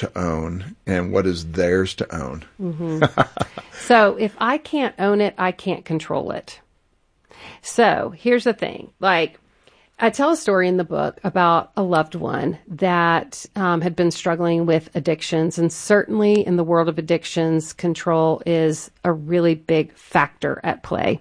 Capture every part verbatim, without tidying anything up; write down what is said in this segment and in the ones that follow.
to own and what is theirs to own. Mm-hmm. So if I can't own it, I can't control it. So here's the thing. Like, I tell a story in the book about a loved one that um, had been struggling with addictions. And certainly in the world of addictions, control is a really big factor at play.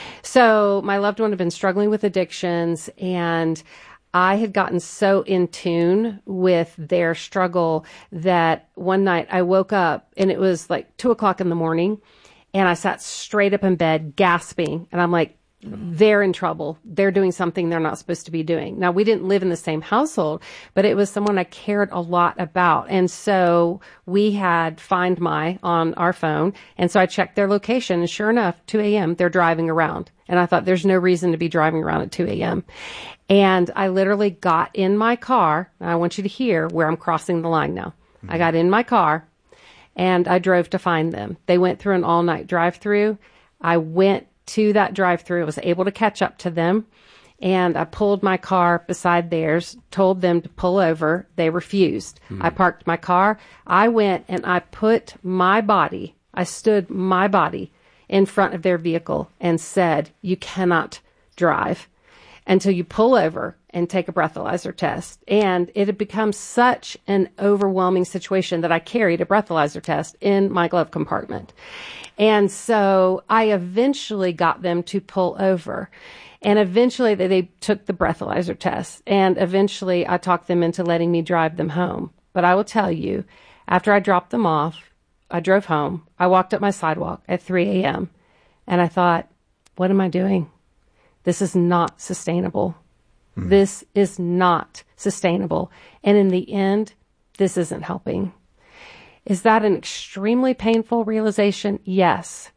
So my loved one had been struggling with addictions, and I had gotten so in tune with their struggle that one night I woke up and it was like two o'clock in the morning, and I sat straight up in bed gasping. And I'm like, they're in trouble. They're doing something they're not supposed to be doing. Now, we didn't live in the same household, but it was someone I cared a lot about. And so we had Find My on our phone. And so I checked their location, and sure enough, two a.m., they're driving around. And I thought, there's no reason to be driving around at two a.m. And I literally got in my car. And I want you to hear where I'm crossing the line now. Mm-hmm. I got in my car and I drove to find them. They went through an all-night drive-through. I went to that drive-through. I was able to catch up to them, and I pulled my car beside theirs, told them to pull over. They refused. Mm-hmm. I parked my car. I went and I put my body, I stood my body in front of their vehicle and said, you cannot drive until you pull over and take a breathalyzer test. And it had become such an overwhelming situation that I carried a breathalyzer test in my glove compartment. And so I eventually got them to pull over. And eventually they, they took the breathalyzer test. And eventually I talked them into letting me drive them home. But I will tell you, after I dropped them off, I drove home. I walked up my sidewalk at three a.m. and I thought, what am I doing? This is not sustainable. Hmm. This is not sustainable. And in the end, this isn't helping. Is that an extremely painful realization? Yes.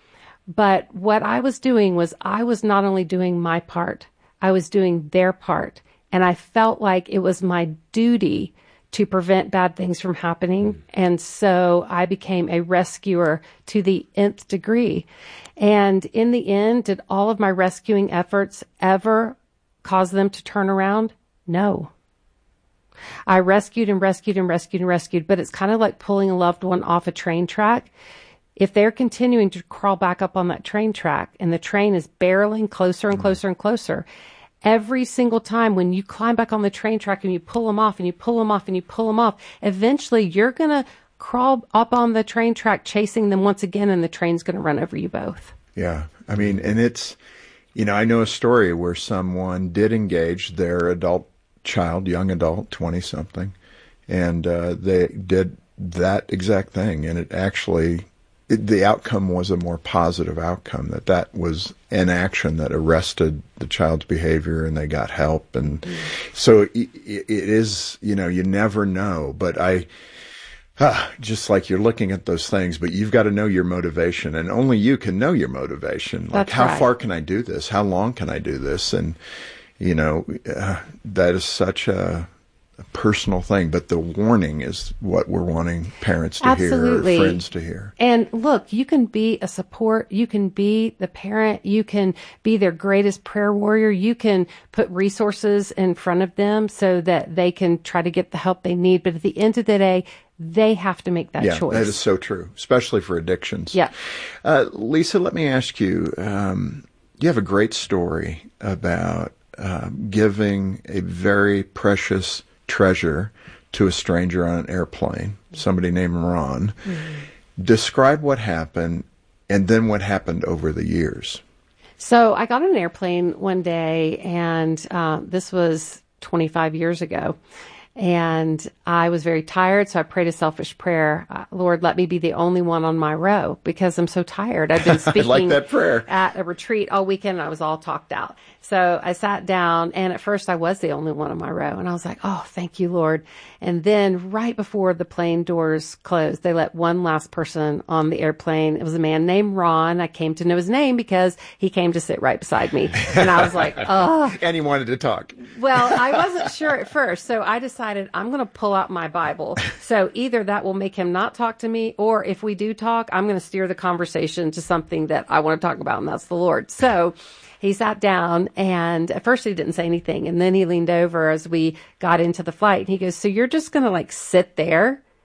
But what I was doing was I was not only doing my part, I was doing their part. And I felt like it was my duty to prevent bad things from happening. And so I became a rescuer to the nth degree. And in the end, did all of my rescuing efforts ever cause them to turn around? No. I rescued and rescued and rescued and rescued, but it's kind of like pulling a loved one off a train track. If they're continuing to crawl back up on that train track and the train is barreling closer and closer and closer, every single time when you climb back on the train track and you pull them off and you pull them off and you pull them off, eventually you're going to crawl up on the train track chasing them once again, and the train's going to run over you both. Yeah. I mean, and it's, you know, I know a story where someone did engage their adult child, young adult, twenty-something, and uh, they did that exact thing, and it actually, it, the outcome was a more positive outcome, that that was an action that arrested the child's behavior, and they got help. And mm. so it, it is, you know, you never know, but I, ah, just like you're looking at those things, but you've got to know your motivation, and only you can know your motivation. Like, That's how right. far can I do this? How long can I do this? And you know, uh, that is such a, a personal thing. But the warning is what we're wanting parents to Absolutely. hear, or friends to hear. And look, you can be a support. You can be the parent. You can be their greatest prayer warrior. You can put resources in front of them so that they can try to get the help they need. But at the end of the day, they have to make that yeah, choice. Yeah, that is so true, especially for addictions. Yeah. Uh, Lisa, let me ask you, um, you have a great story about Uh, giving a very precious treasure to a stranger on an airplane, somebody named Ron. Mm-hmm. Describe what happened, and then what happened over the years. So I got on an airplane one day, and uh, this was twenty-five years ago. And I was very tired, so I prayed a selfish prayer. Uh, Lord, let me be the only one on my row, because I'm so tired. I've been speaking I like that prayer. At a retreat all weekend, and I was all talked out. So I sat down, and at first I was the only one on my row. And I was like, oh, thank you, Lord. And then right before the plane doors closed, they let one last person on the airplane. It was a man named Ron. I came to know his name because he came to sit right beside me. And I was like, oh. And he wanted to talk. Well, I wasn't sure at first, so I decided I'm going to pull out my Bible. So either that will make him not talk to me, or if we do talk, I'm going to steer the conversation to something that I want to talk about, and that's the Lord. So he sat down, and at first he didn't say anything, and then he leaned over as we got into the flight, and he goes, so you're just going to like sit there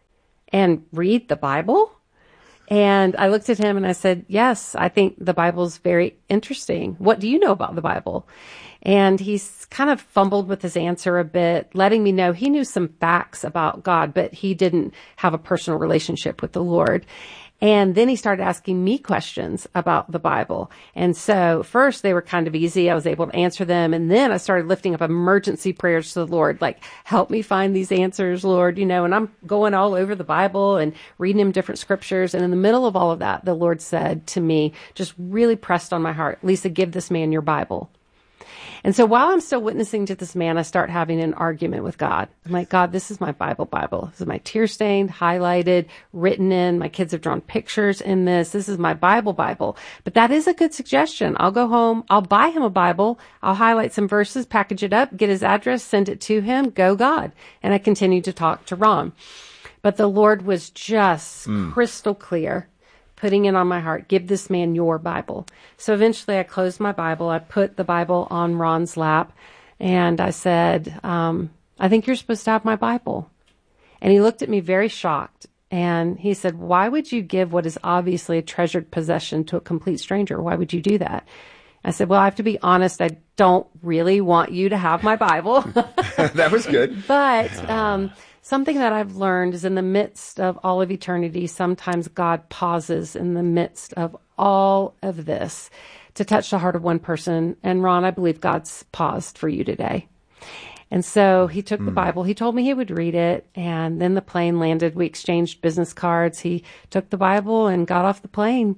and read the Bible? And I looked at him and I said, yes, I think the Bible's very interesting. What do you know about the Bible? And he's kind of fumbled with his answer a bit, letting me know he knew some facts about God, but he didn't have a personal relationship with the Lord. And then he started asking me questions about the Bible. And so first they were kind of easy. I was able to answer them. And then I started lifting up emergency prayers to the Lord, like, help me find these answers, Lord, you know, and I'm going all over the Bible and reading him different scriptures. And in the middle of all of that, the Lord said to me, just really pressed on my heart, Lisa, give this man your Bible. And so while I'm still witnessing to this man, I start having an argument with God. I'm like, God, this is my Bible Bible. This is my tear-stained, highlighted, written in. My kids have drawn pictures in this. This is my Bible Bible. But that is a good suggestion. I'll go home. I'll buy him a Bible. I'll highlight some verses, package it up, get his address, send it to him. Go God. And I continued to talk to Ron. But the Lord was just mm. crystal clear, putting it on my heart, give this man your Bible. So eventually I closed my Bible. I put the Bible on Ron's lap and I said, um, I think you're supposed to have my Bible. And he looked at me very shocked and he said, why would you give what is obviously a treasured possession to a complete stranger? Why would you do that? I said, well, I have to be honest. I don't really want you to have my Bible. That was good. But, um, something that I've learned is in the midst of all of eternity, sometimes God pauses in the midst of all of this to touch the heart of one person. And Ron, I believe God's paused for you today. And so he took mm. the Bible. He told me he would read it. And then the plane landed. We exchanged business cards. He took the Bible and got off the plane.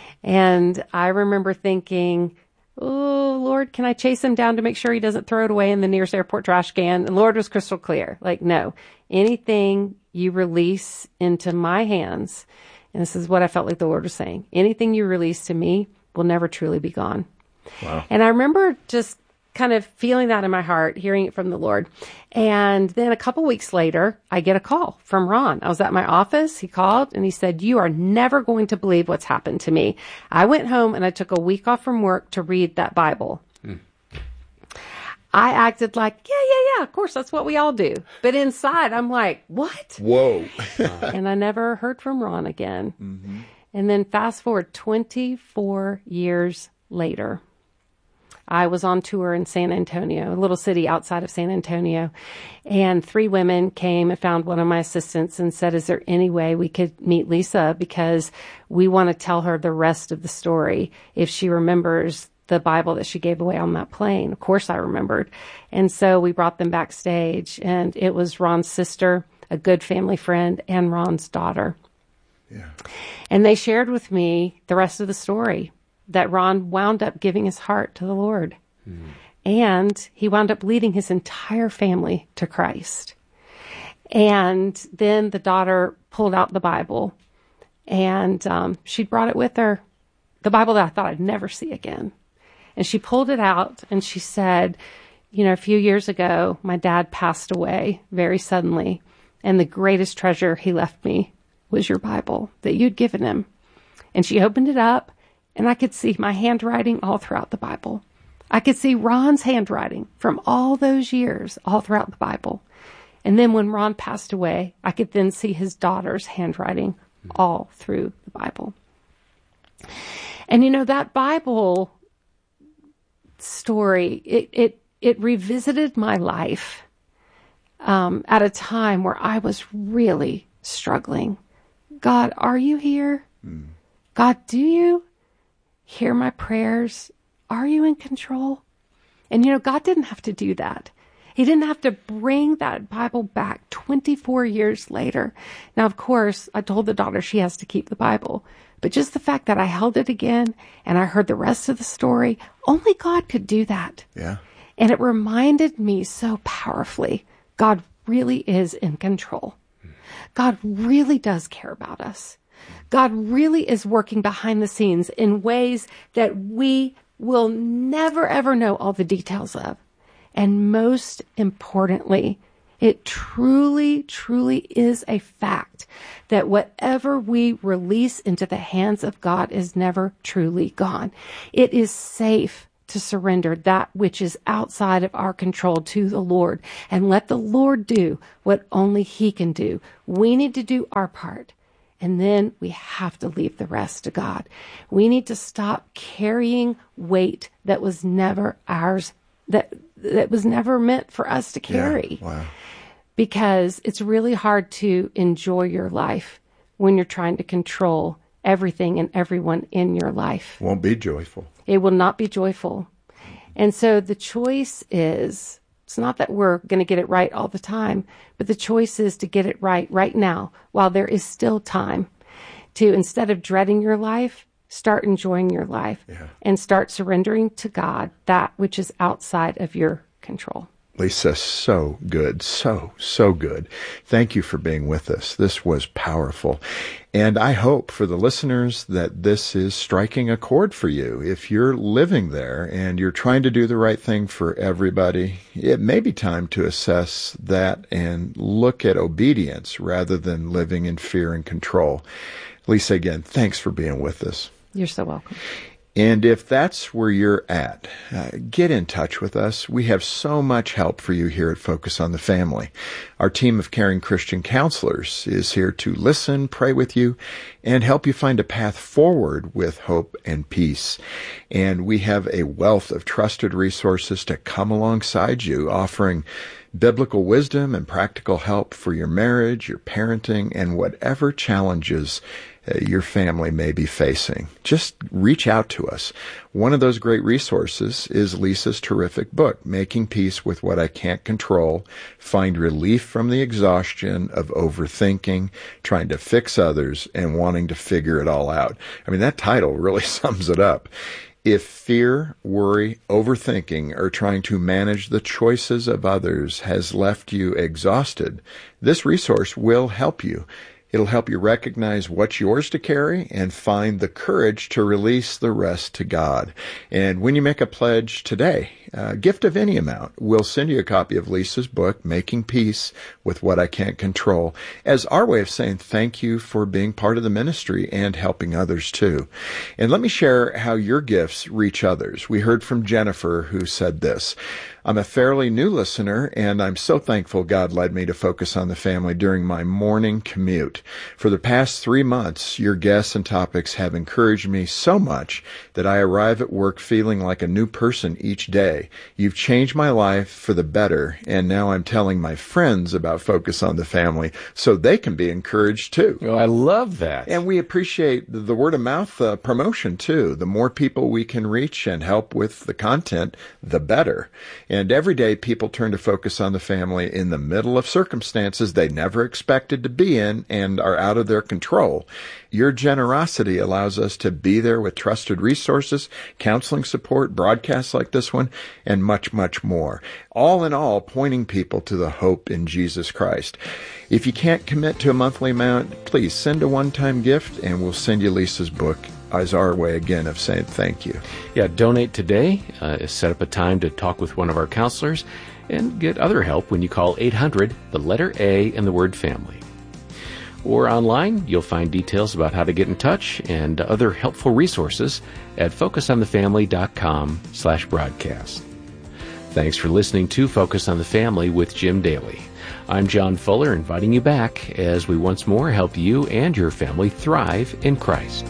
And I remember thinking, oh, Lord, can I chase him down to make sure he doesn't throw it away in the nearest airport trash can? And Lord was crystal clear. Like, no, anything you release into my hands, and this is what I felt like the Lord was saying, anything you release to me will never truly be gone. Wow. And I remember just kind of feeling that in my heart, hearing it from the Lord. And then a couple weeks later, I get a call from Ron. I was at my office. He called and he said, you are never going to believe what's happened to me. I went home and I took a week off from work to read that Bible. Mm. I acted like, yeah, yeah, yeah, of course, that's what we all do. But inside, I'm like, what? Whoa. And I never heard from Ron again. Mm-hmm. And then fast forward twenty-four years later, I was on tour in San Antonio, a little city outside of San Antonio, and three women came and found one of my assistants and said, is there any way we could meet Lisa? Because we want to tell her the rest of the story if she remembers the Bible that she gave away on that plane. Of course I remembered. And so we brought them backstage, and it was Ron's sister, a good family friend, and Ron's daughter. Yeah. And they shared with me the rest of the story, that Ron wound up giving his heart to the Lord. Mm. And he wound up leading his entire family to Christ. And then the daughter pulled out the Bible, and um, she brought it with her, the Bible that I thought I'd never see again. And she pulled it out and she said, you know, a few years ago, my dad passed away very suddenly. And the greatest treasure he left me was your Bible that you'd given him. And she opened it up, and I could see my handwriting all throughout the Bible. I could see Ron's handwriting from all those years all throughout the Bible. And then when Ron passed away, I could then see his daughter's handwriting all through the Bible. And you know, that Bible story, it it, it revisited my life um, at a time where I was really struggling. God, are you here? Mm. God, do you hear my prayers? Are you in control? And you know, God didn't have to do that. He didn't have to bring that Bible back twenty-four years later. Now, of course, I told the daughter she has to keep the Bible. But just the fact that I held it again and I heard the rest of the story, only God could do that. Yeah. And it reminded me so powerfully, God really is in control. God really does care about us. God really is working behind the scenes in ways that we will never, ever know all the details of. And most importantly, it truly, truly is a fact that whatever we release into the hands of God is never truly gone. It is safe to surrender that which is outside of our control to the Lord and let the Lord do what only He can do. We need to do our part. And then we have to leave the rest to God. We need to stop carrying weight that was never ours, that that was never meant for us to carry. Yeah. Wow. Because it's really hard to enjoy your life when you're trying to control everything and everyone in your life. Won't be joyful. It will not be joyful. And so the choice is, it's not that we're going to get it right all the time, but the choice is to get it right right now while there is still time to, instead of dreading your life, start enjoying your life yeah. and start surrendering to God that which is outside of your control. Lisa, so good, so, so good. Thank you for being with us. This was powerful. And I hope for the listeners that this is striking a chord for you. If you're living there and you're trying to do the right thing for everybody, it may be time to assess that and look at obedience rather than living in fear and control. Lisa, again, thanks for being with us. You're so welcome. And if that's where you're at, uh, get in touch with us. We have so much help for you here at Focus on the Family. Our team of caring Christian counselors is here to listen, pray with you, and help you find a path forward with hope and peace. And we have a wealth of trusted resources to come alongside you, offering biblical wisdom and practical help for your marriage, your parenting, and whatever challenges uh, your family may be facing. Just reach out to us. One of those great resources is Lisa's terrific book, Making Peace with What I Can't Control. Find relief from the exhaustion of overthinking, trying to fix others, and wanting to figure it all out. I mean, that title really sums it up. If fear, worry, overthinking, or trying to manage the choices of others has left you exhausted, this resource will help you. It'll help you recognize what's yours to carry and find the courage to release the rest to God. And when you make a pledge today, a gift of any amount, we'll send you a copy of Lisa's book, Making Peace with What I Can't Control, as our way of saying thank you for being part of the ministry and helping others too. And let me share how your gifts reach others. We heard from Jennifer, who said this: I'm a fairly new listener, and I'm so thankful God led me to Focus on the Family during my morning commute. For the past three months, your guests and topics have encouraged me so much that I arrive at work feeling like a new person each day. You've changed my life for the better, and now I'm telling my friends about Focus on the Family so they can be encouraged too. Oh, I love that. And we appreciate the word of mouth uh, promotion too. The more people we can reach and help with the content, the better. And every day people turn to Focus on the Family in the middle of circumstances they never expected to be in and are out of their control. Your generosity allows us to be there with trusted resources, counseling support, broadcasts like this one, and much, much more. All in all, pointing people to the hope in Jesus Christ. If you can't commit to a monthly amount, please send a one-time gift and we'll send you Lisa's book as our way again of saying thank you. Yeah, donate today. Uh, set up a time to talk with one of our counselors and get other help when you call eight hundred, the letter A, and the word family. Or online, you'll find details about how to get in touch and other helpful resources at focusonthefamily.com slash broadcast. Thanks for listening to Focus on the Family with Jim Daly. I'm John Fuller, inviting you back as we once more help you and your family thrive in Christ.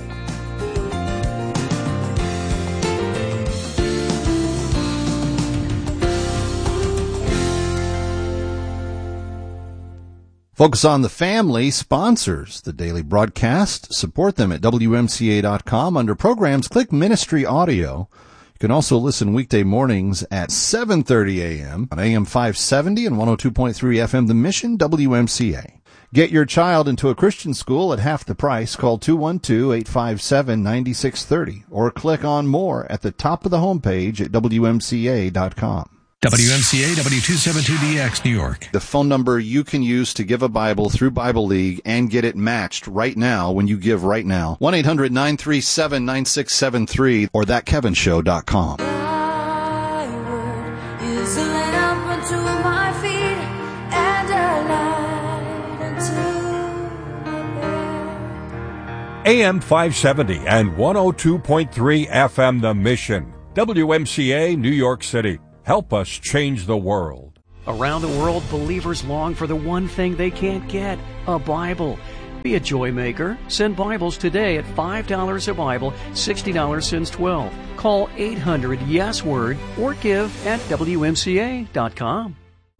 Focus on the Family sponsors the daily broadcast. Support them at W M C A dot com. Under programs, click Ministry Audio. You can also listen weekday mornings at seven thirty a.m. on A M five seventy and one oh two point three F M The Mission, W M C A. Get your child into a Christian school at half the price. Call two one two, eight five seven, nine six three zero or click on more at the top of the homepage at W M C A dot com. W M C A W two seventy-two D X, New York. The phone number you can use to give a Bible through Bible League and get it matched right now when you give right now. one eight hundred, nine three seven, nine six seven three or that kevin show dot com. Thy word is a lamp unto my feet and a light unto my path. A M five seventy and one oh two point three F M The Mission. W M C A, New York City. Help us change the world. Around the world, believers long for the one thing they can't get, a Bible. Be a joy maker. Send Bibles today at five dollars a Bible, sixty dollars since twelve. Call eight hundred yes word or give at W M C A dot com.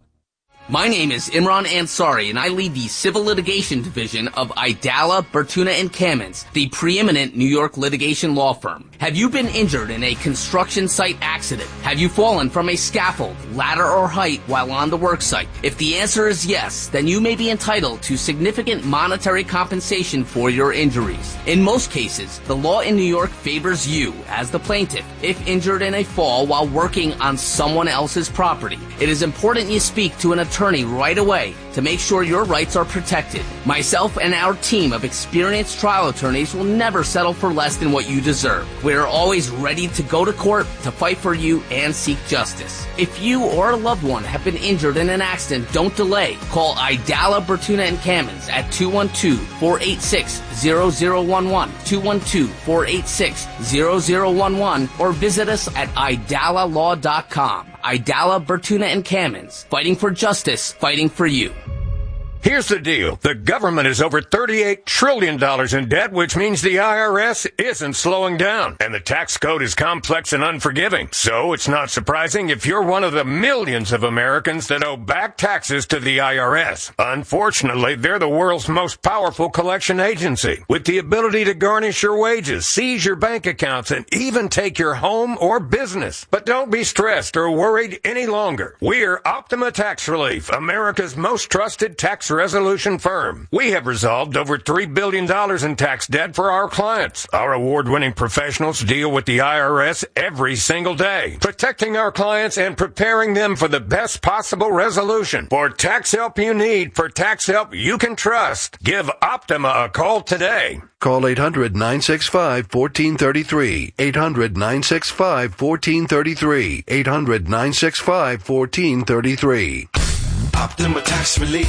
My name is Imran Ansari, and I lead the Civil Litigation Division of Idala, Bertuna and Kamins, the preeminent New York litigation law firm. Have you been injured in a construction site accident? Have you fallen from a scaffold, ladder, or height while on the work site? If the answer is yes, then you may be entitled to significant monetary compensation for your injuries. In most cases, the law in New York favors you as the plaintiff if injured in a fall while working on someone else's property. It is important you speak to an attorney right away to make sure your rights are protected. Myself and our team of experienced trial attorneys will never settle for less than what you deserve. We are always ready to go to court to fight for you and seek justice. If you or a loved one have been injured in an accident, don't delay. Call Idala, Bertuna and Kamins at two one two, four eight six, zero zero one one, two one two, four eight six, zero zero one one, or visit us at idala law dot com. Idala, Bertuna and Kamins, fighting for justice, fighting for you. Here's the deal. The government is over thirty-eight trillion dollars in debt, which means the I R S isn't slowing down. And the tax code is complex and unforgiving. So it's not surprising if you're one of the millions of Americans that owe back taxes to the I R S. Unfortunately, they're the world's most powerful collection agency, with the ability to garnish your wages, seize your bank accounts, and even take your home or business. But don't be stressed or worried any longer. We're Optima Tax Relief, America's most trusted tax resolution firm. We have resolved over three billion dollars in tax debt for our clients. Our award-winning professionals deal with the I R S every single day, protecting our clients and preparing them for the best possible resolution. For tax help you need, for tax help you can trust, give Optima a call today. Call eight hundred, nine six five, one four three three. eight hundred, nine six five, one four three three. eight hundred, nine six five, one four three three. Optima Tax Relief.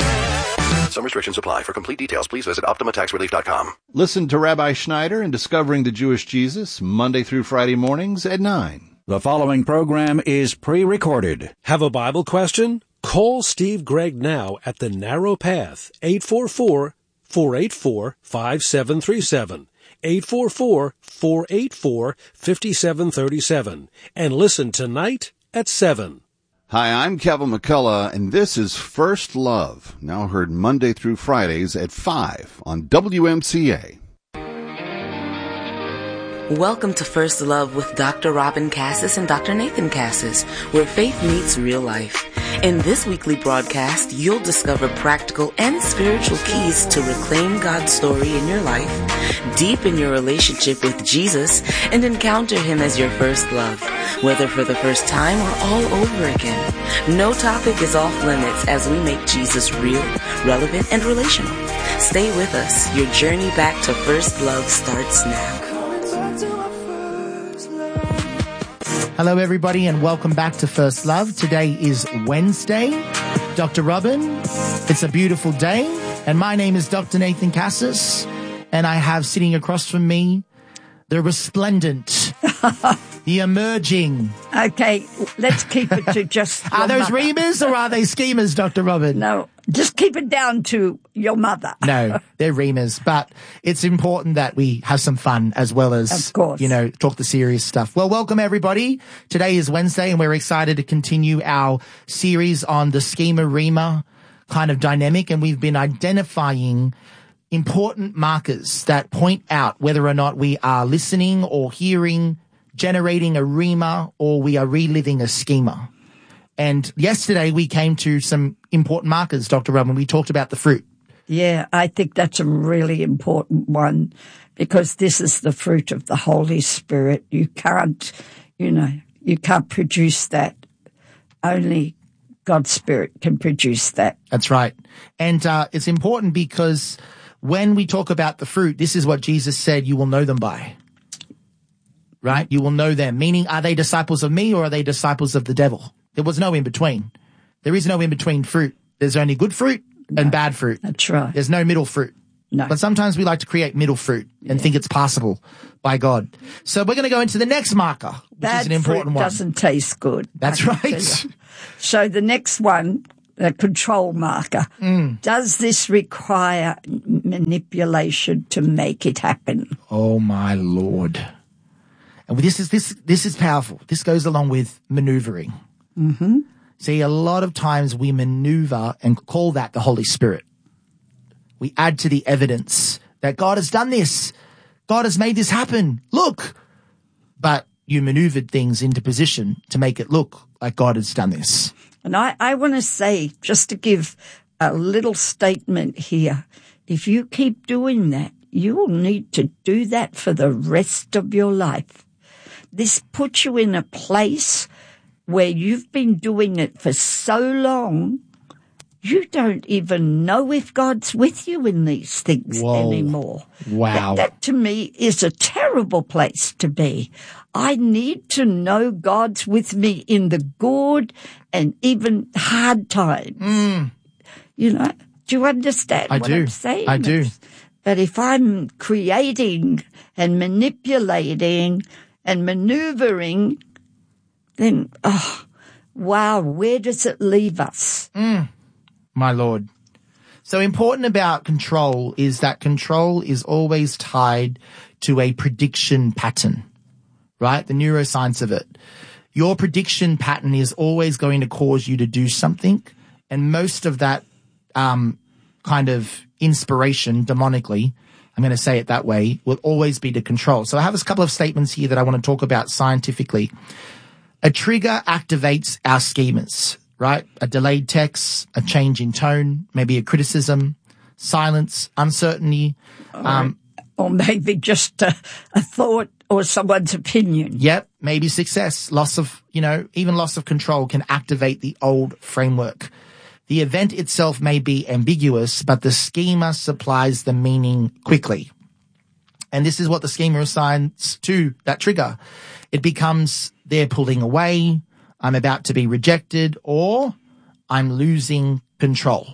Some restrictions apply. For complete details, please visit optima tax relief dot com. Listen to Rabbi Schneider in Discovering the Jewish Jesus, Monday through Friday mornings at nine. The following program is pre-recorded. Have a Bible question? Call Steve Gregg now at The Narrow Path, eight four four, four eight four, five seven three seven, eight four four, four eight four, five seven three seven, and listen tonight at seven. Hi, I'm Kevin McCullough, and this is First Love, now heard Monday through Fridays at five on W M C A. Welcome to First Love with Doctor Robin Cassis and Doctor Nathan Cassis, where faith meets real life. In this weekly broadcast, you'll discover practical and spiritual keys to reclaim God's story in your life, deepen your relationship with Jesus, and encounter Him as your first love, whether for the first time or all over again. No topic is off limits as we make Jesus real, relevant, and relational. Stay with us. Your journey back to First Love starts now. Hello, everybody, and welcome back to First Love. Today is Wednesday. Doctor Robin, it's a beautiful day, and my name is Doctor Nathan Cassis, and I have sitting across from me the resplendent, the emerging. Okay, let's keep it to just Are those mother. reamers or are they schemers, Doctor Robin? No, just keep it down to your mother. No, they're reamers, but it's important that we have some fun as well as, of course, you know, talk the serious stuff. Well, welcome everybody. Today is Wednesday and we're excited to continue our series on the schemer-reamer kind of dynamic, and we've been identifying important markers that point out whether or not we are listening or hearing, generating a reamer, or we are reliving a schema. And yesterday we came to some important markers, Doctor Robin. We talked about the fruit. Yeah, I think that's a really important one because this is the fruit of the Holy Spirit. You can't, you know, you can't produce that. Only God's Spirit can produce that. That's right. And uh, it's important because when we talk about the fruit, this is what Jesus said, you will know them by. Right? You will know them. Meaning, are they disciples of me or are they disciples of the devil? There was no in between. There is no in between fruit. There's only good fruit and no, bad fruit. That's right. There's no middle fruit. No. But sometimes we like to create middle fruit and yeah. think it's passable by God. So we're going to go into the next marker, which Bad is an important fruit one. Doesn't taste good. That's right. So the next one, the control marker. Mm. Does this require manipulation to make it happen? Oh my Lord. And this is this this is powerful. This goes along with maneuvering. Mm-hmm. See, a lot of times we maneuver and call that the Holy Spirit. We add to the evidence that God has done this. God has made this happen. Look. But you maneuvered things into position to make it look like God has done this. And I, I want to say, just to give a little statement here, if you keep doing that, you will need to do that for the rest of your life. This puts you in a place where you've been doing it for so long, you don't even know if God's with you in these things Whoa. anymore. Wow. That, that to me is a terrible place to be. I need to know God's with me in the good and even hard times. Mm. You know, do you understand I what do. I'm saying? I do. But if I'm creating and manipulating and maneuvering, then, oh, wow, where does it leave us? Mm. My Lord. So important about control is that control is always tied to a prediction pattern, right? The neuroscience of it. Your prediction pattern is always going to cause you to do something. And most of that um, kind of inspiration, demonically, I'm going to say it that way, will always be to control. So I have a couple of statements here that I want to talk about scientifically. A trigger activates our schemas, right? A delayed text, a change in tone, maybe a criticism, silence, uncertainty. Um, or maybe just a, a thought or someone's opinion. Yep. Maybe success, loss of, you know, even loss of control can activate the old framework. The event itself may be ambiguous, but the schema supplies the meaning quickly. And this is what the schema assigns to that trigger. It becomes they're pulling away, I'm about to be rejected, or I'm losing control.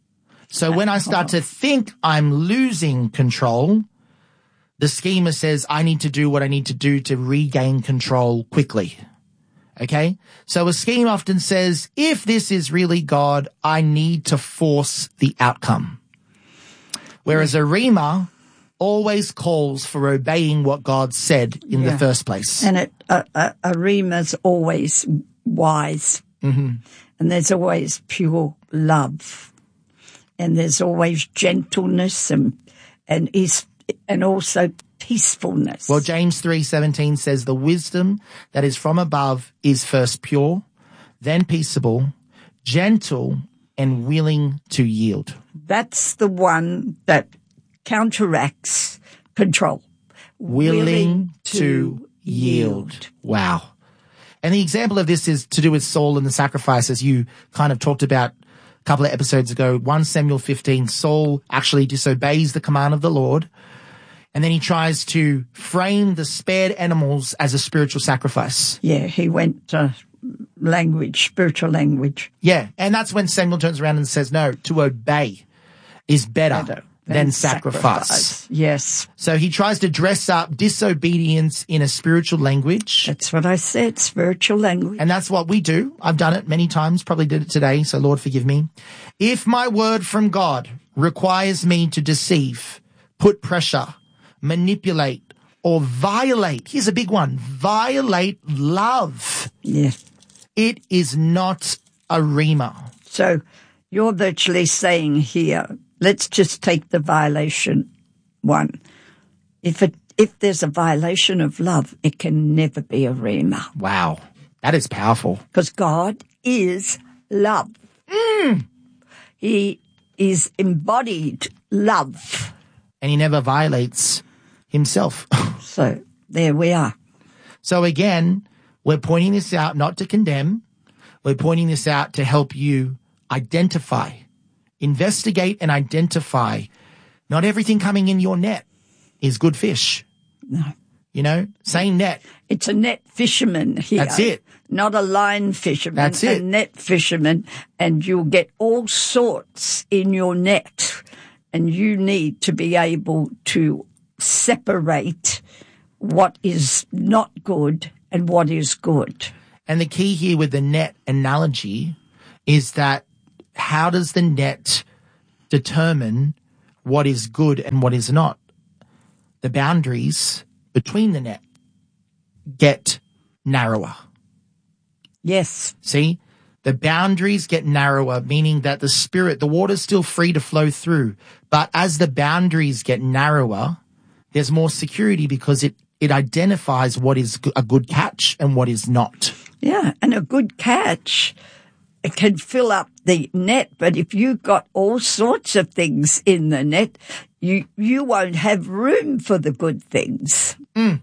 So when I start to think I'm losing control, the schema says I need to do what I need to do to regain control quickly. Okay? So a scheme often says, if this is really God, I need to force the outcome. Whereas a rhema always calls for obeying what God said in Yeah. the first place. And it, a, a, a rhema's always wise. Mm-hmm. And there's always pure love. And there's always gentleness and, and is, and also peacefulness. Well, James three seventeen says the wisdom that is from above is first pure, then peaceable, gentle, and willing to yield. That's the one that counteracts control. Willing, Willing to, to yield. yield. Wow. And the example of this is to do with Saul and the sacrifice, as you kind of talked about a couple of episodes ago. First Samuel fifteen, Saul actually disobeys the command of the Lord. And then he tries to frame the spared animals as a spiritual sacrifice. Yeah, he went to language, spiritual language. Yeah, and that's when Samuel turns around and says, no, to obey is better, Better than, than sacrifice. sacrifice. Yes. So he tries to dress up disobedience in a spiritual language. That's what I said, spiritual language. And that's what we do. I've done it many times, probably did it today, so Lord forgive me. If my word from God requires me to deceive, put pressure, manipulate, or violate, here's a big one, violate love. Yeah. It is not a rhema. So you're virtually saying here, let's just take the violation one. If it, if there's a violation of love, it can never be a rhema. Wow. That is powerful. Because God is love. Mm. He is embodied love. And he never violates himself. So there we are. So again, we're pointing this out not to condemn. We're pointing this out to help you identify, investigate and identify. Not everything coming in your net is good fish. No. You know, same net. It's a net fisherman here. That's it. Not a line fisherman. That's it. A net fisherman. And you'll get all sorts in your net. And you need to be able to separate what is not good and what is good. And the key here with the net analogy is that how does the net determine what is good and what is not? The boundaries between the net get narrower. Yes. See? The boundaries get narrower, meaning that the spirit, the water's still free to flow through. But as the boundaries get narrower, there's more security because it, it identifies what is a good catch and what is not. Yeah, and a good catch can fill up the net, but if you've got all sorts of things in the net, you you won't have room for the good things. Mm.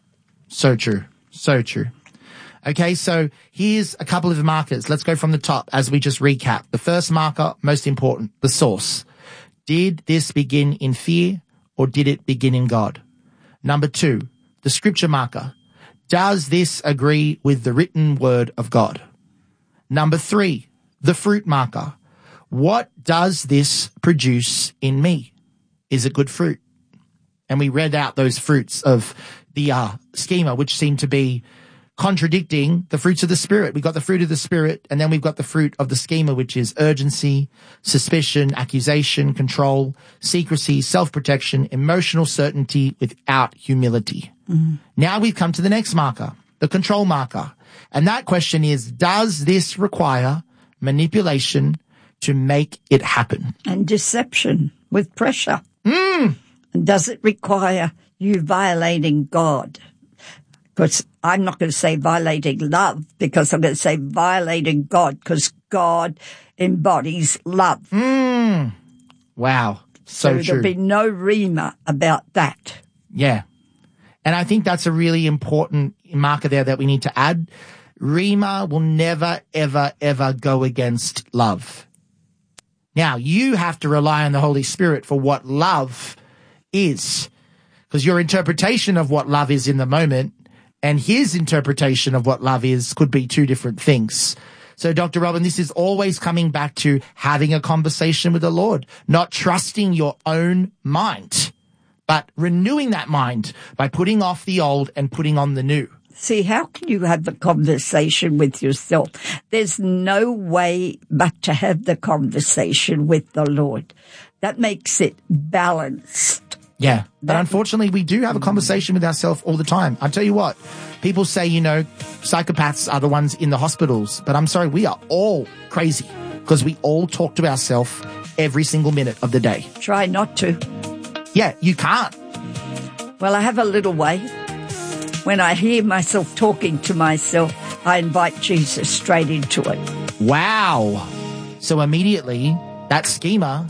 So true. So true. Okay, so here's a couple of markers. Let's go from the top as we just recap. The first marker, most important, the source. Did this begin in fear or did it begin in God? Number two, the scripture marker. Does this agree with the written word of God? Number three, the fruit marker. What does this produce in me? Is it good fruit? And we read out those fruits of the uh, schema, which seem to be contradicting the fruits of the Spirit. We've got the fruit of the Spirit, and then we've got the fruit of the schema, which is urgency, suspicion, accusation, control, secrecy, self-protection, emotional certainty without humility. Mm. Now we've come to the next marker, the control marker. And that question is, does this require manipulation to make it happen? And deception with pressure. Mm. And does it require you violating God? Because I'm not going to say violating love, because I'm going to say violating God, because God embodies love. Mm. Wow. So, so true. There'll be no rhema about that. Yeah. And I think that's a really important marker there that we need to add. Rhema will never, ever, ever go against love. Now, you have to rely on the Holy Spirit for what love is, because your interpretation of what love is in the moment and his interpretation of what love is could be two different things. So, Doctor Robin, this is always coming back to having a conversation with the Lord, not trusting your own mind, but renewing that mind by putting off the old and putting on the new. See, how can you have the conversation with yourself? There's no way but to have the conversation with the Lord. That makes it balanced. Yeah, but unfortunately, we do have a conversation with ourselves all the time. I tell you what, people say, you know, psychopaths are the ones in the hospitals, but I'm sorry, we are all crazy because we all talk to ourselves every single minute of the day. Try not to. Yeah, you can't. Well, I have a little way. When I hear myself talking to myself, I invite Jesus straight into it. Wow. So immediately, that schema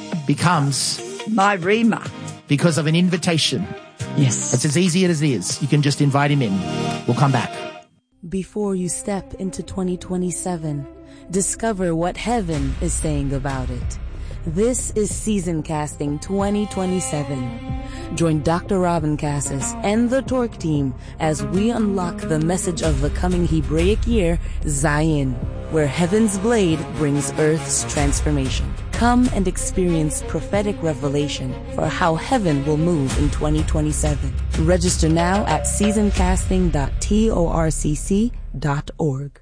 becomes my rhema. Because of an invitation. Yes. It's as easy as it is. You can just invite him in. We'll come back. Before you step into twenty twenty-seven, discover what heaven is saying about it. This is Season Casting twenty twenty-seven. Join Doctor Robin Cassis and the Torque team as we unlock the message of the coming Hebraic year, Zion, where heaven's blade brings earth's transformation. Come and experience prophetic revelation for how heaven will move in twenty twenty-seven. Register now at season casting dot torcc dot org.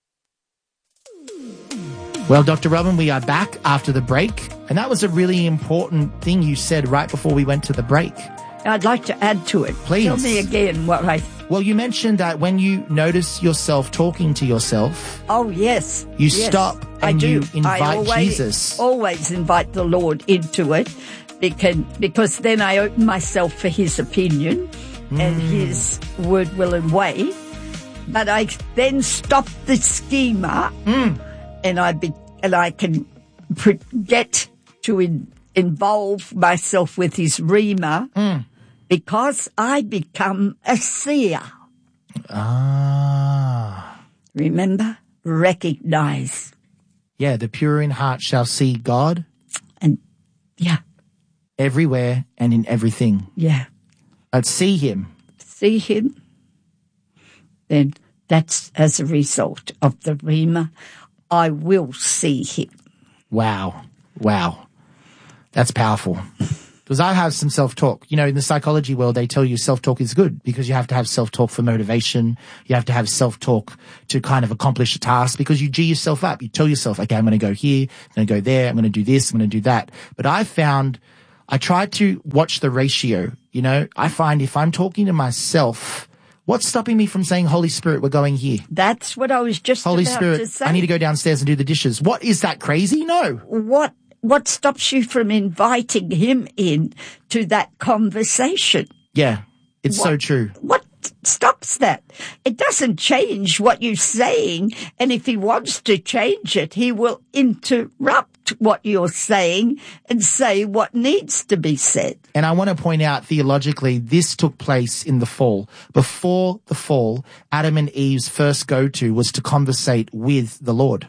Well, Doctor Robin, we are back after the break, and that was a really important thing you said right before we went to the break. I'd like to add to it. Please. Tell me again what I... Well, you mentioned that when you notice yourself talking to yourself... Oh, yes. You yes, stop and I do. you invite I always, Jesus. always invite the Lord into it because, because then I open myself for his opinion mm. and his word, will, and way. But I then stop the schema mm. and I be, and I can pre- get to in, involve myself with his rhema mm. because I become a seer. Ah. Remember? Recognize. Yeah, the pure in heart shall see God. And, yeah. Everywhere and in everything. Yeah. But see him. See him. Then that's as a result of the rhema. I will see him. Wow. Wow. That's powerful. Because I have some self-talk. You know, in the psychology world, they tell you self-talk is good because you have to have self-talk for motivation. You have to have self-talk to kind of accomplish a task because you G yourself up. You tell yourself, okay, I'm going to go here, I'm going to go there, I'm going to do this, I'm going to do that. But I found, I try to watch the ratio. You know, I find if I'm talking to myself, what's stopping me from saying, Holy Spirit, we're going here? That's what I was just Holy about Spirit, to say. I need to go downstairs and do the dishes. What, is that crazy? No. What What stops you from inviting him in to that conversation? Yeah, it's What- so true. What stops that? It doesn't change what you're saying, and if he wants to change it, he will interrupt what you're saying and say what needs to be said. And I want to point out theologically, this took place in the fall. Before the fall, Adam and Eve's first go-to was to conversate with the Lord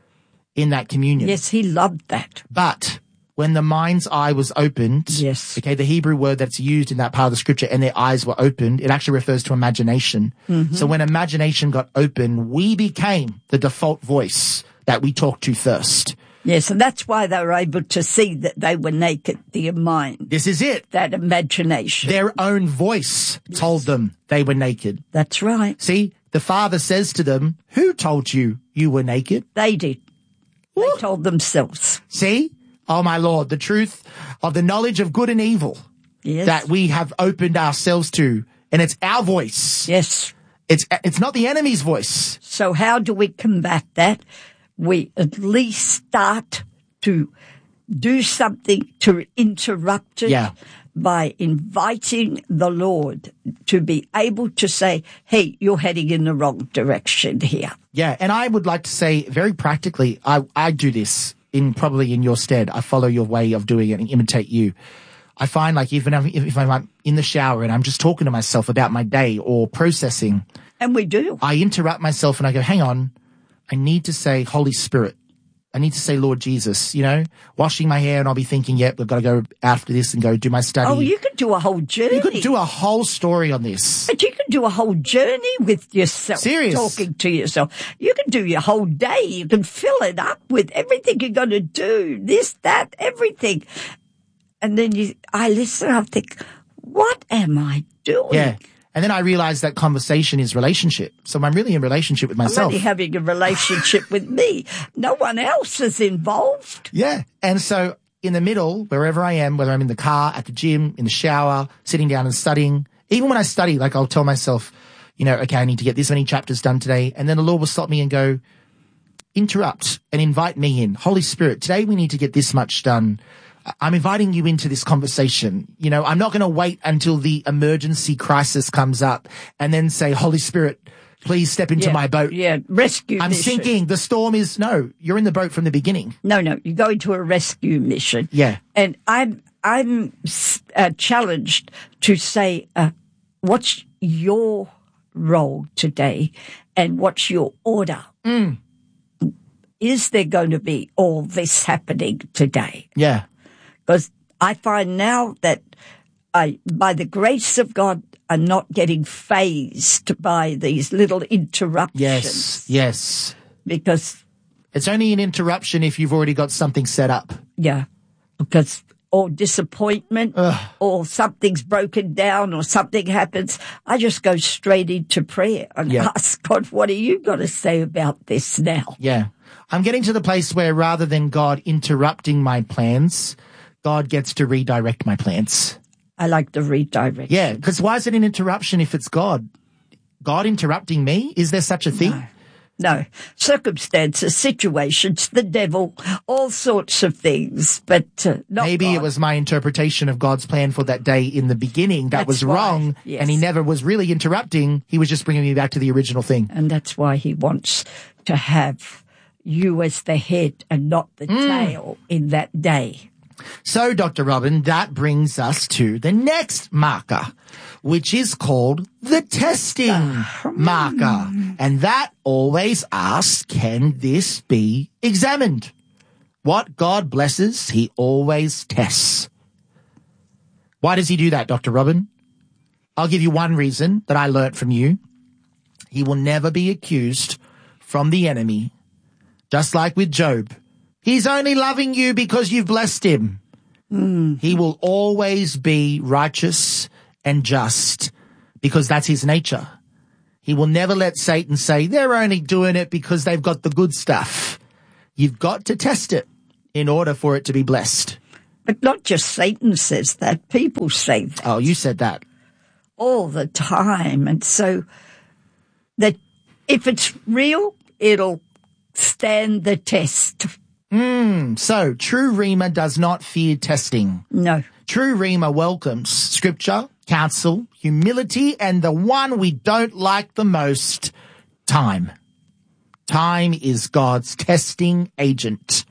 in that communion. Yes, he loved that. But when the mind's eye was opened, yes, okay, the Hebrew word that's used in that part of the scripture, and their eyes were opened, it actually refers to imagination. Mhm. So when imagination got open, we became the default voice that we talk to first. Yes, and that's why they were able to see that they were naked, their mind. This is it. That imagination. Their own voice told them they were naked. That's right. See, the Father says to them, who told you you were naked? They did. They told themselves. See? Oh, my Lord, the truth of the knowledge of good and evil Yes. that we have opened ourselves to, and it's our voice. Yes. It's it's not the enemy's voice. So how do we combat that? We at least start to do something to interrupt it Yeah. by inviting the Lord to be able to say, hey, you're heading in the wrong direction here. Yeah, and I would like to say very practically, I, I do this in probably in your stead. I follow your way of doing it and imitate you. I find like even if, if I'm in the shower and I'm just talking to myself about my day or processing. And we do. I interrupt myself and I go, hang on, I need to say Holy Spirit. I need to say Lord Jesus, you know, washing my hair and I'll be thinking, yep, I've got to go after this and go do my study. Oh, you could do a whole journey. You could do a whole story on this. But you can do a whole journey with yourself. Serious. Talking to yourself. You can do your whole day. You can fill it up with everything you're going to do. This, that, everything. And then you, I listen, I think, what am I doing? Yeah. And then I realized that conversation is relationship. So I'm really in relationship with myself. I'm only having a relationship with me. No one else is involved. Yeah. And so in the middle, wherever I am, whether I'm in the car, at the gym, in the shower, sitting down and studying, even when I study, like I'll tell myself, you know, okay, I need to get this many chapters done today. And then the Lord will stop me and go, interrupt and invite me in. Holy Spirit, today we need to get this much done. I'm inviting you into this conversation. You know, I'm not going to wait until the emergency crisis comes up and then say, Holy Spirit, please step into Yeah, my boat. Yeah, rescue I'm mission. sinking. The storm is, no, you're in the boat from the beginning. No, no, you go into a rescue mission. Yeah. And I'm, I'm uh, challenged to say, uh, what's your role today and what's your order? Mm. Is there going to be all this happening today? Yeah. Because I find now that I, by the grace of God, I'm not getting phased by these little interruptions. Yes. Yes. Because it's only an interruption if you've already got something set up. Yeah. Because or disappointment Ugh. or something's broken down or something happens, I just go straight into prayer and Yeah. ask God, what are you going to say about this now? Yeah. I'm getting to the place where rather than God interrupting my plans, God gets to redirect my plans. I like the redirect. Yeah, because why is it an interruption if it's God? God interrupting me? Is there such a thing? No. No. Circumstances, situations, the devil, all sorts of things, but uh, not Maybe God. it was my interpretation of God's plan for that day in the beginning that That's was why, wrong, yes. and he never was really interrupting. He was just bringing me back to the original thing. And that's why he wants to have you as the head and not the Mm. tail in that day. So, Doctor Robin, that brings us to the next marker, which is called the testing marker. And that always asks, can this be examined? What God blesses, he always tests. Why does he do that, Doctor Robin? I'll give you one reason that I learnt from you. He will never be accused from the enemy, just like with Job. He's only loving you because you've blessed him. Mm. He will always be righteous and just because that's his nature. He will never let Satan say they're only doing it because they've got the good stuff. You've got to test it in order for it to be blessed. But not just Satan says that. People say that. Oh, you said that. All the time. And so that if it's real, it'll stand the test. Mm, so, true Rhema does not fear testing. No. True Rhema welcomes scripture, counsel, humility, and the one we don't like the most, time. Time is God's testing agent.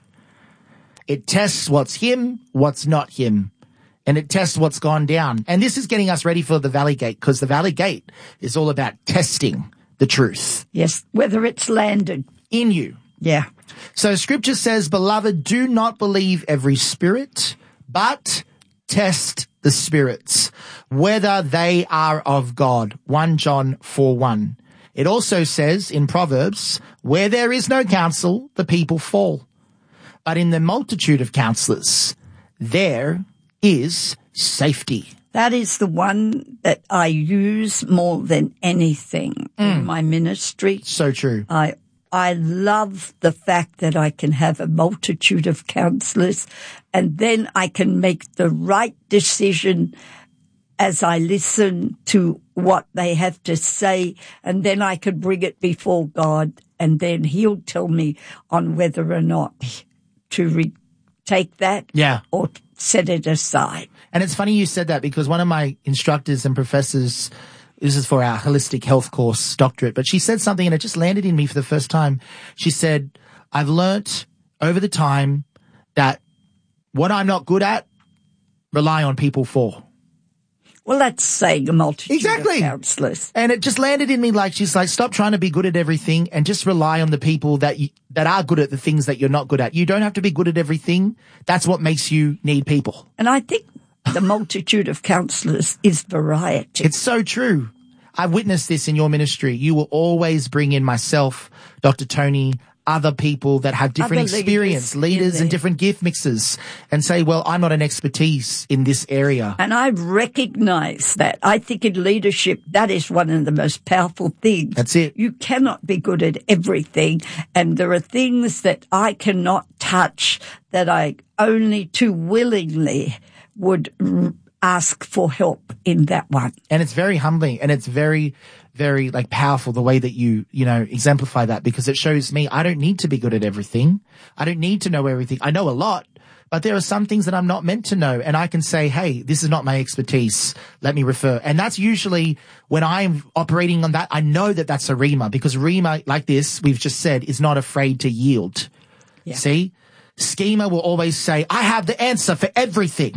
It tests what's him, what's not him. And it tests what's gone down. And this is getting us ready for the Valley Gate, because the Valley Gate is all about testing the truth. Yes, whether it's landed. In you. Yeah. So scripture says, beloved, do not believe every spirit, but test the spirits, whether they are of God. First John four one. It also says in Proverbs, where there is no counsel, the people fall. But in the multitude of counselors, there is safety. That is the one that I use more than anything mm. in my ministry. So true. I I love the fact that I can have a multitude of counselors and then I can make the right decision as I listen to what they have to say, and then I can bring it before God, and then he'll tell me on whether or not to re- take that yeah. or set it aside. And it's funny you said that, because one of my instructors and professors, this is for our holistic health course doctorate, but she said something and it just landed in me for the first time. She said, I've learnt over the time that what I'm not good at, rely on people for. Well, that's saying a multitude exactly. of counselors. And it just landed in me like, she's like, stop trying to be good at everything and just rely on the people that you, that are good at the things that you're not good at. You don't have to be good at everything. That's what makes you need people. And I think the multitude of counselors is variety. It's so true. I've witnessed this in your ministry. You will always bring in myself, Doctor Tony, other people that have different other experience, leaders, leaders and different gift mixes, and say, well, I'm not an expertise in this area. And I recognize that. I think in leadership, that is one of the most powerful things. That's it. You cannot be good at everything. And there are things that I cannot touch that I only too willingly would r- ask for help in that one. And it's very humbling, and it's very, very like powerful the way that you, you know, exemplify that, because it shows me I don't need to be good at everything. I don't need to know everything. I know a lot, but there are some things that I'm not meant to know, and I can say, hey, this is not my expertise. Let me refer. And that's usually when I'm operating on that, I know that that's a Rhema, because Rhema, like this, we've just said, is not afraid to yield. Yeah. See? Schema will always say, I have the answer for everything.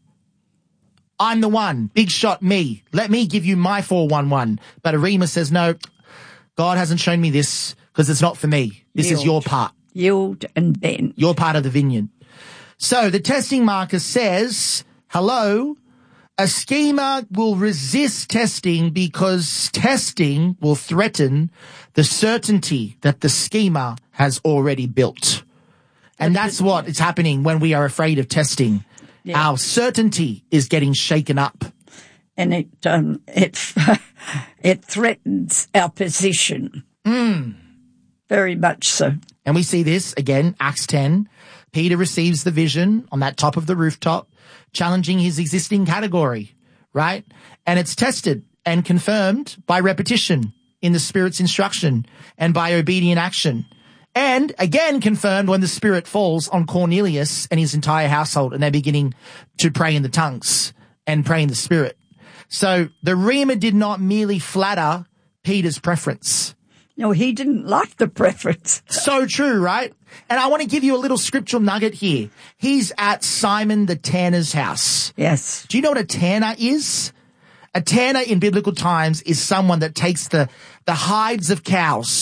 I'm the one. Big shot me. Let me give you my four one one. But Rhema says, no, God hasn't shown me this because it's not for me. This Yield. is your part. Yield and bend. Your part of the vineyard. So the testing marker says, hello, a schemer will resist testing because testing will threaten the certainty that the schemer has already built. And that's what is happening when we are afraid of testing. Yeah. Our certainty is getting shaken up. And it um, it it threatens our position. Mm. Very much so. And we see this again, Acts ten. Peter receives the vision on that top of the rooftop, challenging his existing category, right? And it's tested and confirmed by repetition in the Spirit's instruction and by obedient action. And again confirmed when the Spirit falls on Cornelius and his entire household, and they're beginning to pray in the tongues and pray in the Spirit. So the Rhema did not merely flatter Peter's preference. No, he didn't like the preference. So true, right? And I want to give you a little scriptural nugget here. He's at Simon the tanner's house. Yes. Do you know what a tanner is? A tanner in biblical times is someone that takes the, the hides of cows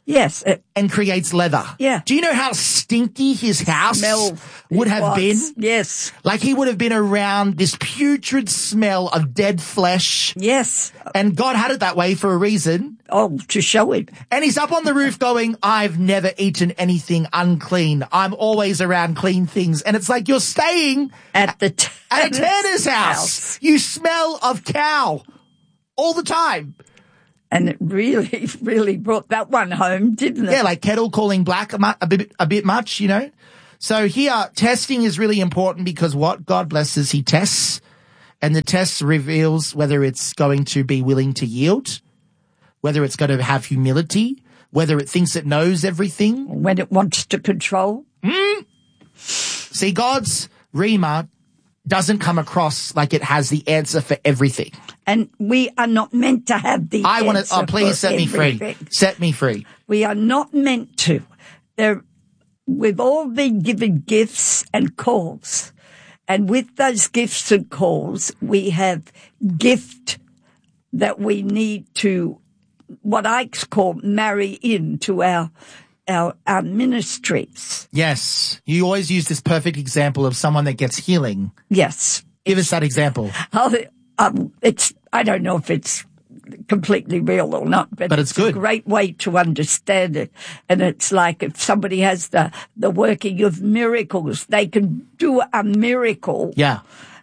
Yes. It, and creates leather. Yeah. Do you know how stinky his house Smell would it have was. been? Yes. Like he would have been around this putrid smell of dead flesh. Yes. And God had it that way for a reason. Oh, to show it. And he's up on the roof going, I've never eaten anything unclean. I'm always around clean things. And it's like you're staying at the t- at a tanner's house. house. You smell of cow all the time. And it really, really brought that one home, didn't it? Yeah, like kettle calling black a, mu- a bit, a bit much, you know. So here, testing is really important because what God blesses, he tests, and the test reveals whether it's going to be willing to yield, whether it's going to have humility, whether it thinks it knows everything, when it wants to control. Mm. See, God's Rhema doesn't come across like it has the answer for everything. And we are not meant to have the I want to, answer oh, please for set me everything. free. Set me free. We are not meant to. There, we've all been given gifts and calls. And with those gifts and calls, we have gift that we need to, what I call marry into our Our, our ministries. Yes. You always use this perfect example of someone that gets healing. Yes. Give us that example. Oh, um, it's, I don't know if it's completely real or not, but, but it's, it's good. a great way to understand it. And it's like if somebody has the, the working of miracles, they can do a miracle. Yeah.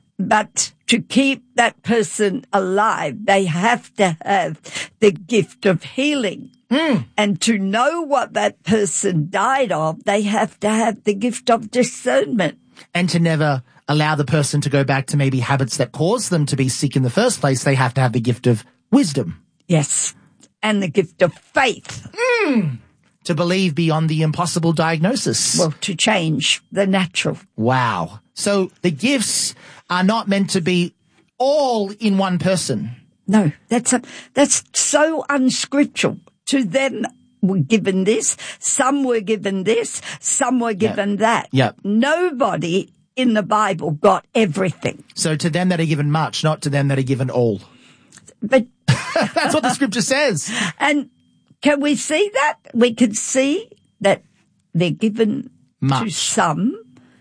But to keep that person alive, they have to have the gift of healing. Mm. And to know what that person died of, they have to have the gift of discernment. And to never allow the person to go back to maybe habits that caused them to be sick in the first place, they have to have the gift of wisdom. Yes. And the gift of faith. Mm. To believe beyond the impossible diagnosis. Well, to change the natural. Wow. So the gifts are not meant to be all in one person. No, that's a, that's so unscriptural. To them were given this, some were given this, some were given yep. that. Yep. Nobody in the Bible got everything. So to them that are given much, not to them that are given all. But that's what the scripture says. And can we see that? We can see that they're given much. To some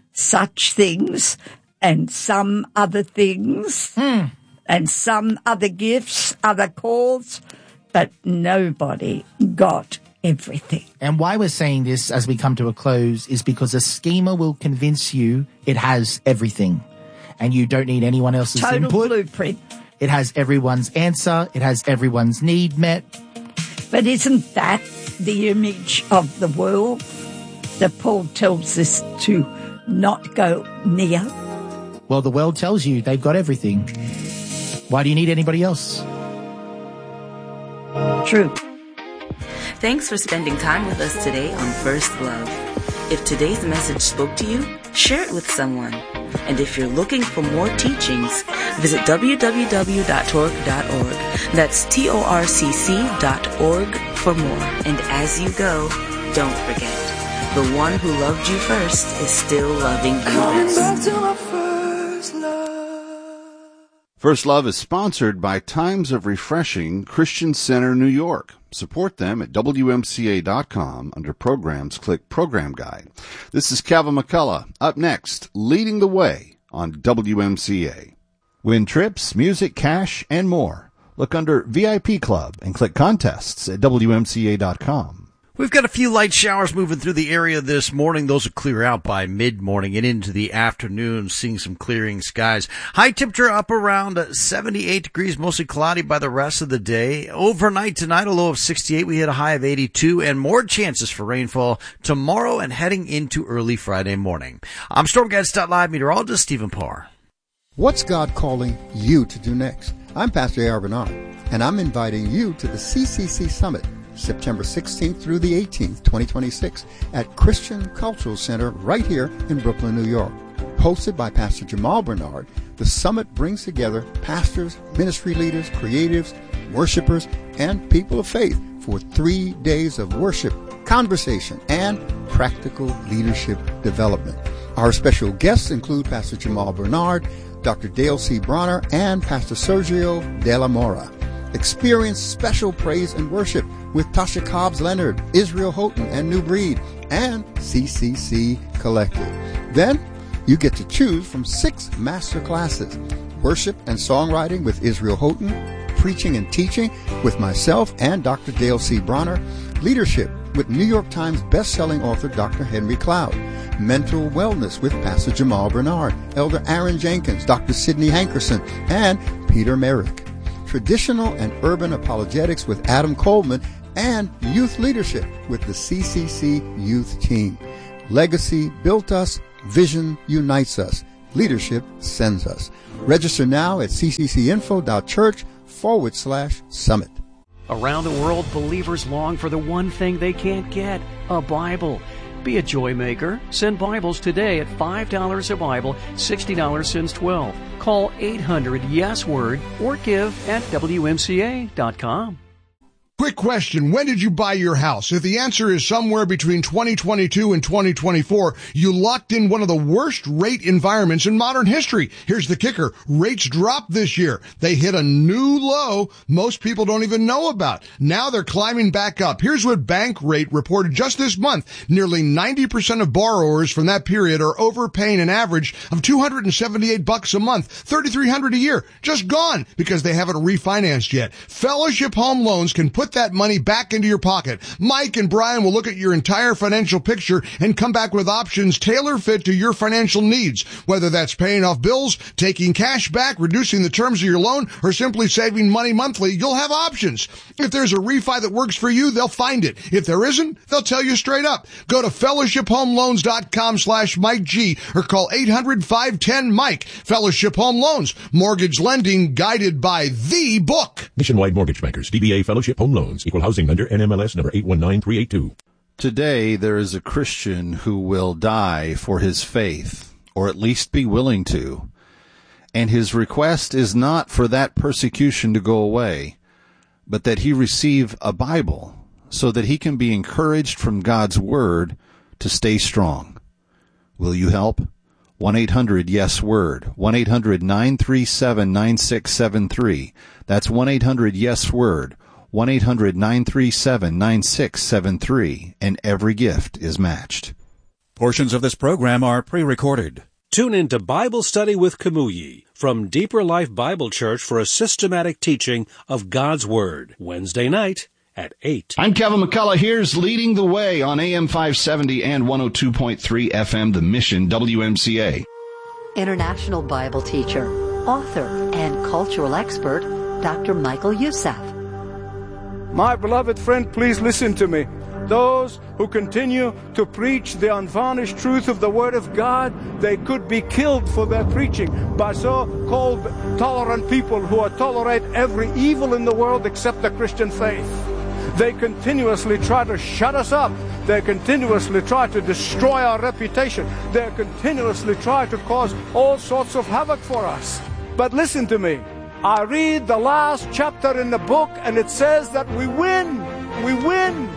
such things and some other things mm. and some other gifts, other calls. But nobody got everything. And why we're saying this as we come to a close is because a schemer will convince you it has everything and you don't need anyone else's Total input. Blueprint. It has everyone's answer. It has everyone's need met. But isn't that the image of the world that Paul tells us to not go near? Well, the world tells you they've got everything. Why do you need anybody else? True. Thanks for spending time with us today on First Love. If today's message spoke to you, share it with someone. And if you're looking for more teachings, visit w w w dot torc dot org. That's T O R C C dot org for more. And as you go, don't forget, the one who loved you first is still loving you Coming best. back to my first love. First Love is sponsored by Times of Refreshing Christian Center, New York. Support them at W M C A dot com. Under Programs, click Program Guide. This is Kevin McCullough. Up next, Leading the Way on W M C A. Win trips, music, cash, and more. Look under V I P Club and click Contests at W M C A dot com. We've got a few light showers moving through the area this morning. Those will clear out by mid-morning and into the afternoon, seeing some clearing skies. High temperature up around seventy-eight degrees, mostly cloudy by the rest of the day. Overnight tonight, a low of sixty-eight. We hit a high of eighty-two, and more chances for rainfall tomorrow and heading into early Friday morning. I'm Storm Guides dot live meteorologist Stephen Parr. What's God calling you to do next? I'm Pastor A R Bernard, and I'm inviting you to the C C C Summit, September sixteenth through the eighteenth, twenty twenty-six, at Christian Cultural Center right here in Brooklyn, New York. Hosted by Pastor Jamal Bernard, the summit brings together pastors, ministry leaders, creatives, worshipers, and people of faith for three days of worship, conversation, and practical leadership development. Our special guests include Pastor Jamal Bernard, Doctor Dale C. Bronner, and Pastor Sergio De La Mora. Experience special praise and worship with Tasha Cobbs Leonard, Israel Houghton, and New Breed, and C C C Collective. Then you get to choose from six master classes: worship and songwriting with Israel Houghton, preaching and teaching with myself and Doctor Dale C. Bronner, leadership with New York Times best-selling author Doctor Henry Cloud, mental wellness with Pastor Jamal Bernard, Elder Aaron Jenkins, Doctor Sidney Hankerson, and Peter Merrick, traditional and urban apologetics with Adam Coleman, and youth leadership with the C C C Youth Team. Legacy built us, vision unites us, leadership sends us. Register now at cccinfo.church forward slash summit. Around the world, believers long for the one thing they can't get, a Bible. Be a joy maker. Send Bibles today at five dollars a Bible, sixty dollars since twelve. Call eight hundred yes word or give at W M C A dot com. Quick question. When did you buy your house? If the answer is somewhere between twenty twenty-two and twenty twenty-four, you locked in one of the worst rate environments in modern history. Here's the kicker. Rates dropped this year. They hit a new low most people don't even know about. Now they're climbing back up. Here's what Bankrate reported just this month. Nearly ninety percent of borrowers from that period are overpaying an average of two hundred seventy-eight bucks a month, thirty-three hundred a year. Just gone because they haven't refinanced yet. Fellowship Home Loans can put that money back into your pocket. Mike and Brian will look at your entire financial picture and come back with options tailor-fit to your financial needs. Whether that's paying off bills, taking cash back, reducing the terms of your loan, or simply saving money monthly, you'll have options. If there's a refi that works for you, they'll find it. If there isn't, they'll tell you straight up. Go to fellowship home loans dot com slash Mike G or call eight hundred, five one zero, Mike. Fellowship Home Loans. Mortgage lending guided by the book. Nationwide Mortgage Bankers, D B A Fellowship Home Loans. Equal housing lender, N M L S number eight one nine three eight two. Today, there is a Christian who will die for his faith, or at least be willing to. And his request is not for that persecution to go away, but that he receive a Bible so that he can be encouraged from God's Word to stay strong. Will you help? one eight hundred yes word, one eight hundred nine three seven nine six seven three. That's one eight hundred yes word, one eight hundred nine three seven nine six seven three, and every gift is matched. Portions of this program are pre-recorded. Tune in to Bible Study with Kamui from Deeper Life Bible Church for a systematic teaching of God's Word, Wednesday night at eight. I'm Kevin McCullough. Here's Leading the Way on A M five seventy and one oh two point three F M, The Mission, W M C A. International Bible teacher, author, and cultural expert, Doctor Michael Youssef. My beloved friend, please listen to me. Those who continue to preach the unvarnished truth of the Word of God, they could be killed for their preaching by so-called tolerant people who tolerate every evil in the world except the Christian faith. They continuously try to shut us up. They continuously try to destroy our reputation. They continuously try to cause all sorts of havoc for us. But listen to me. I read the last chapter in the book, and it says that we win. We win.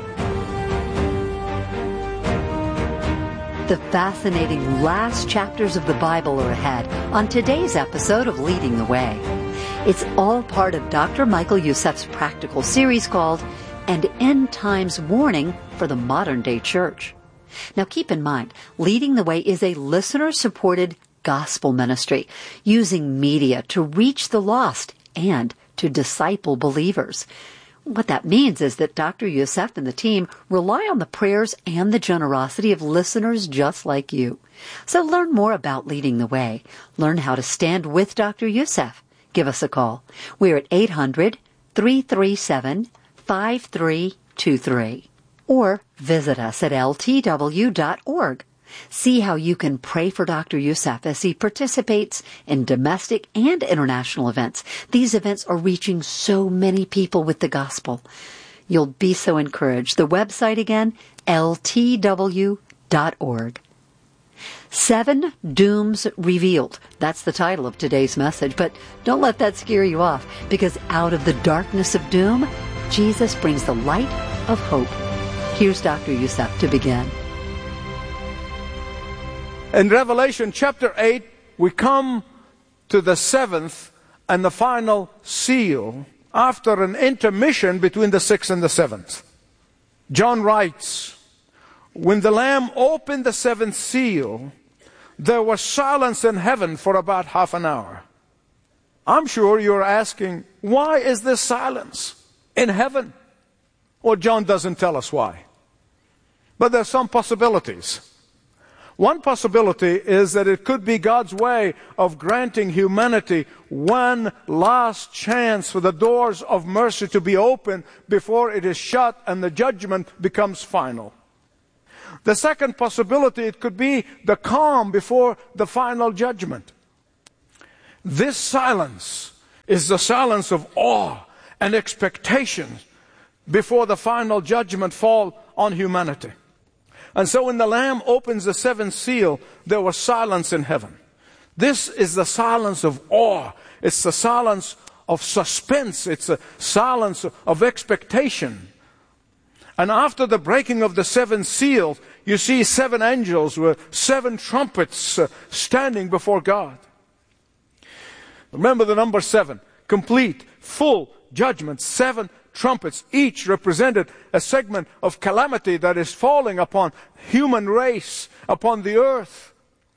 The fascinating last chapters of the Bible are ahead on today's episode of Leading the Way. It's all part of Doctor Michael Youssef's practical series called An End Times Warning for the Modern Day Church. Now keep in mind, Leading the Way is a listener-supported gospel ministry using media to reach the lost and to disciple believers. What that means is that Doctor Youssef and the team rely on the prayers and the generosity of listeners just like you. So learn more about Leading the Way. Learn how to stand with Doctor Youssef. Give us a call. We're at eight hundred, three three seven, five three two three. Or visit us at L T W dot org. See how you can pray for Doctor Youssef as he participates in domestic and international events. These events are reaching so many people with the gospel. You'll be so encouraged. The website again, L T W dot org. Seven Dooms Revealed. That's the title of today's message. But don't let that scare you off, because out of the darkness of doom, Jesus brings the light of hope. Here's Doctor Youssef to begin. In Revelation chapter eight, we come to the seventh and the final seal. after an intermission between the sixth and the seventh. John writes, when the Lamb opened the seventh seal, there was silence in heaven for about half an hour. I'm sure you're asking, why is this silence in heaven? Well, John doesn't tell us why. But there's some possibilities. One possibility is that it could be God's way of granting humanity one last chance for the doors of mercy to be opened before it is shut and the judgment becomes final. The second possibility, it could be the calm before the final judgment. This silence is the silence of awe and expectation before the final judgment fall on humanity. And so when the Lamb opens the seventh seal, there was silence in heaven. This is the silence of awe. It's the silence of suspense. It's a silence of expectation. And after the breaking of the seven seals, you see seven angels with seven trumpets uh, standing before God. Remember the number seven. Complete, full judgment. Seven trumpets. Each represented a segment of calamity that is falling upon human race, upon the earth.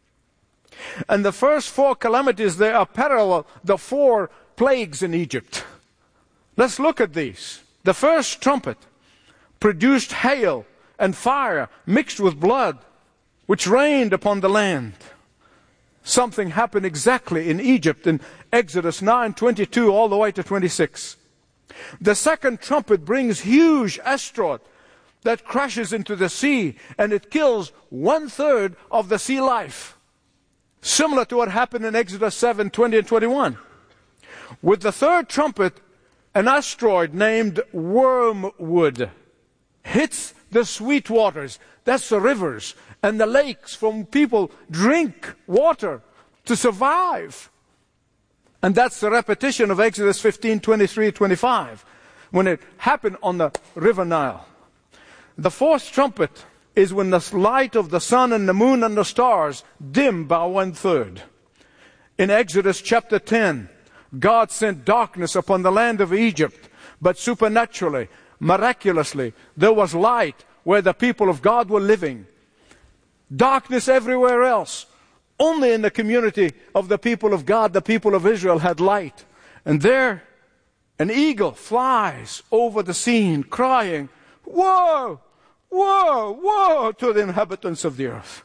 And the first four calamities, they are parallel the four plagues in Egypt. Let's look at these. The first trumpet produced hail and fire mixed with blood, which rained upon the land. Something happened exactly in Egypt in Exodus nine twenty-two all the way to twenty-six. The second trumpet brings huge asteroid that crashes into the sea, and it kills one third of the sea life. Similar to what happened in Exodus seven twenty and twenty-one. With the third trumpet, an asteroid named Wormwood hits the sweet waters, that's the rivers and the lakes from people drink water to survive. And that's the repetition of Exodus fifteen twenty-three twenty-five, when it happened on the river Nile. The fourth trumpet is when the light of the sun and the moon and the stars dim by one third. In Exodus chapter ten, God sent darkness upon the land of Egypt, but supernaturally, miraculously, there was light where the people of God were living. Darkness everywhere else. Only in the community of the people of God, the people of Israel, had light. And there, an eagle flies over the scene, crying, "Woe! Woe! Woe!" to the inhabitants of the earth.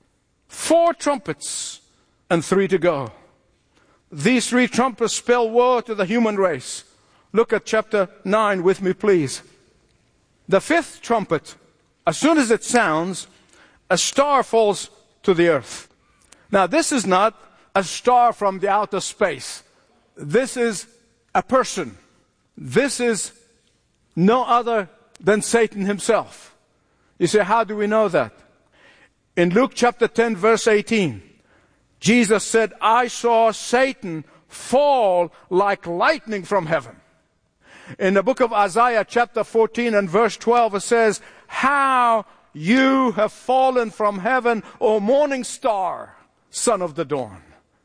Four trumpets and three to go. These three trumpets spell woe to the human race. Look at chapter nine with me, please. The fifth trumpet, as soon as it sounds, a star falls to the earth. Now, this is not a star from the outer space. This is a person. This is no other than Satan himself. You say, how do we know that? In Luke chapter ten, verse eighteen, Jesus said, "I saw Satan fall like lightning from heaven." In the book of Isaiah chapter fourteen and verse twelve, it says, "How you have fallen from heaven, O morning star, son of the dawn."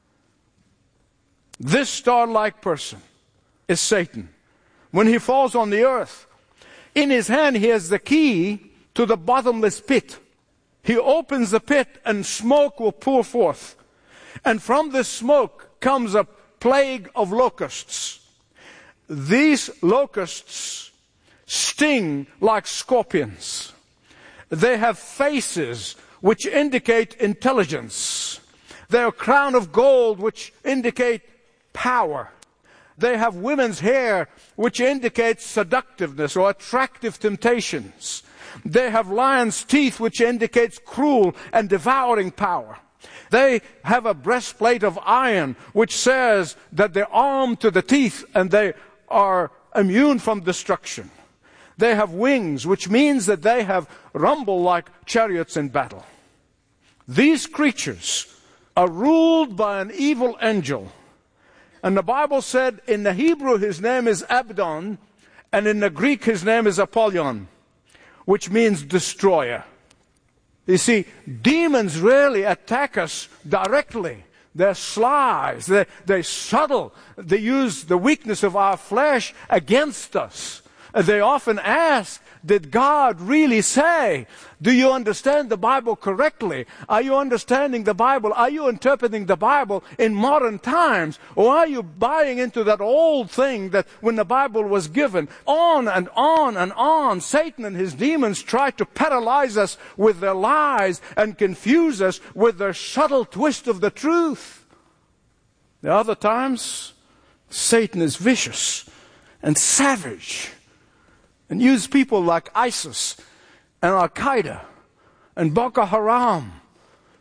This star-like person is Satan. When he falls on the earth, in his hand he has the key to the bottomless pit. He opens the pit and smoke will pour forth. And from this smoke comes a plague of locusts. These locusts sting like scorpions. They have faces which indicate intelligence. They're a crown of gold which indicate power. They have women's hair which indicates seductiveness or attractive temptations. They have lion's teeth which indicates cruel and devouring power. They have a breastplate of iron which says that they're armed to the teeth and they are immune from destruction. They have wings, which means that they have rumble like chariots in battle. These creatures are ruled by an evil angel. And the Bible said in the Hebrew his name is Abaddon, and in the Greek his name is Apollyon, which means destroyer. You see, demons rarely attack us directly. They're sly. They're, they're subtle. They use the weakness of our flesh against us. They often ask, did God really say? Do you understand the Bible correctly? Are you understanding the Bible? Are you interpreting the Bible in modern times? Or are you buying into that old thing that when the Bible was given, on and on and on, Satan and his demons try to paralyze us with their lies and confuse us with their subtle twist of the truth. There are other times, Satan is vicious and savage, and use people like ISIS and Al-Qaeda and Boko Haram,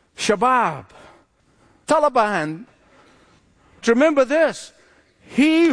Shabab, Taliban. Remember this, he